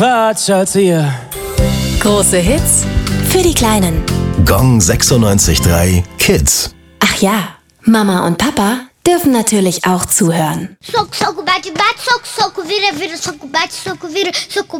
Quatsch als ihr. Große Hits für die Kleinen. Gong 96.3 Kids. Ach ja, Mama und Papa dürfen natürlich auch zuhören. Soco, soco, bate, bate, soco, soco, vira, vira, soco, bate, soco, vira, soco,